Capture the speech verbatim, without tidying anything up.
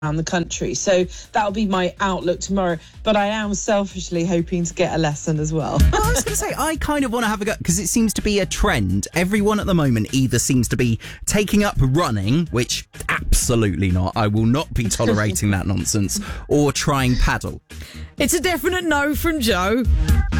the country. So that'll be my outlook tomorrow. But I am selfishly hoping to get a lesson as well. Well, I was going to say, I kind of want to have a go, because it seems to be a trend. Everyone at the moment either seems to be taking up running, which absolutely not. I will not be tolerating that nonsense, or trying paddle. It's a definite no from Joe.